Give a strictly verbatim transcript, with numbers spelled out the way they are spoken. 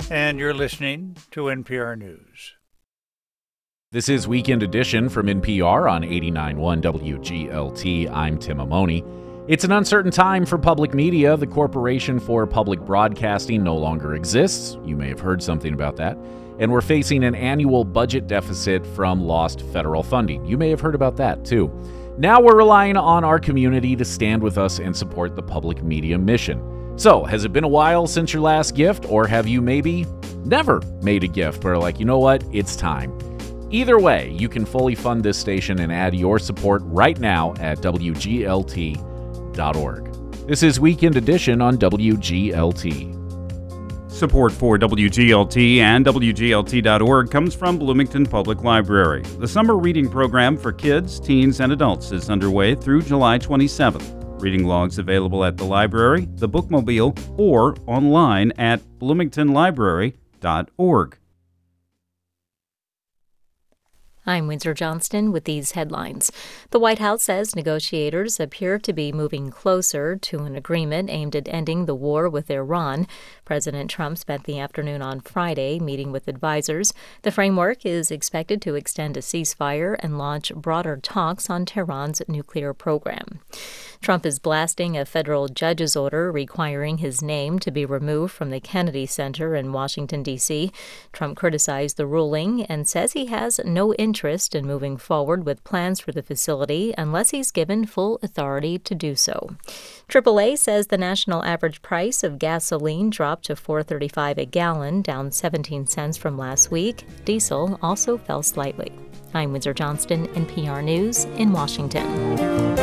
and you're listening to N P R News. This is Weekend Edition from N P R on eighty-nine point one W G L T. I'm Tim Amoni. It's an uncertain time for public media. The Corporation for Public Broadcasting no longer exists. You may have heard something about that. And we're facing an annual budget deficit from lost federal funding. You may have heard about that, too. Now we're relying on our community to stand with us and support the public media mission. So, has it been a while since your last gift, or have you maybe never made a gift, but are like, you know what, it's time? Either way, you can fully fund this station and add your support right now at W G L T dot org. This is Weekend Edition on W G L T. Support for W G L T and W G L T dot org comes from Bloomington Public Library. The summer reading program for kids, teens, and adults is underway through July twenty-seventh. Reading logs available at the library, the Bookmobile, or online at bloomington library dot org. I'm Windsor Johnston with these headlines. The White House says negotiators appear to be moving closer to an agreement aimed at ending the war with Iran. President Trump spent the afternoon on Friday meeting with advisors. The framework is expected to extend a ceasefire and launch broader talks on Tehran's nuclear program. Trump is blasting a federal judge's order requiring his name to be removed from the Kennedy Center in Washington, D C. Trump criticized the ruling and says he has no interest interest in moving forward with plans for the facility unless he's given full authority to do so. triple A says the national average price of gasoline dropped to four dollars and thirty-five cents a gallon, down seventeen cents from last week. Diesel also fell slightly. I'm Windsor Johnston, N P R News in Washington.